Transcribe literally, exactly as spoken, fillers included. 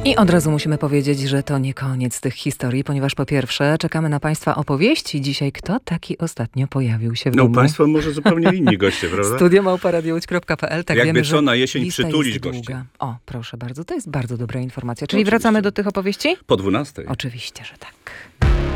I od razu musimy powiedzieć, że to nie koniec tych historii, ponieważ po pierwsze czekamy na Państwa opowieści. Dzisiaj kto taki ostatnio pojawił się w No domu? Państwo może zupełnie inni goście, prawda? studio małpa radio łódź kropka p l. Tak, Jakby wiemy, co, że na jesień lista przytulić jest gości. długa. O, proszę bardzo, to jest bardzo dobra informacja. Czyli Oczywiście. wracamy do tych opowieści? Po dwunastej. Oczywiście, że tak.